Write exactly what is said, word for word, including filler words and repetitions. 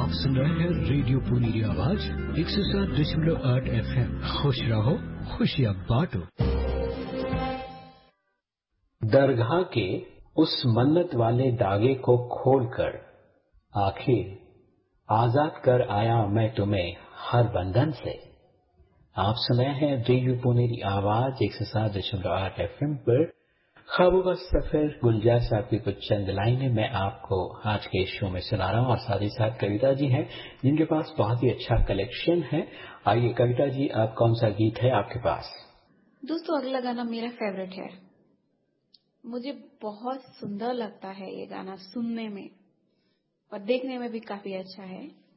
आप सुन रहे हैं रेडियो पुनेरी आवाज एक सौ सात दशमलव आठ एफ एम। खुश रहो, खुशियाँ बांटो। दरगाह के उस मन्नत वाले धागे को खोलकर आखिर आजाद कर आया मैं तुम्हें हर बंधन से। आप सुन रहे हैं रेडियो पुनेरी आवाज एक सौ सात दशमलव आठ एफ एम पर ख्वाबों का सफर। गुलजार साहब की कुछ चंद लाइनें मैं आपको आज के शो में सुना रहा हूँ और साथ ही साथ कविता जी हैं जिनके पास बहुत ही अच्छा कलेक्शन है। आइए कविता जी, आप कौन सा गीत है आपके पास? दोस्तों, अगला गाना मेरा फेवरेट है। मुझे बहुत सुंदर लगता है ये गाना सुनने में और देखने में भी काफी अच्छा है।